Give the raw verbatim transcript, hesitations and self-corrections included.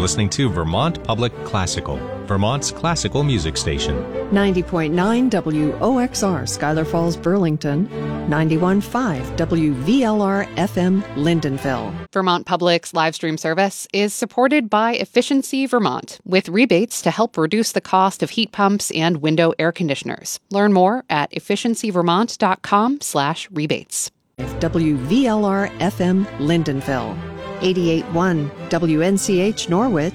listening to Vermont Public Classical, Vermont's classical music station. ninety point nine W O X R Schuyler Falls, Burlington. ninety-one point five W V L R F M, Lyndonville. Vermont Public's live stream service is supported by Efficiency Vermont, with rebates to help reduce the cost of heat pumps and window air conditioners. Learn more at efficiency vermont dot com slash rebates. W V L R F M, Lyndonville. eighty-eight point one W N C H, Norwich.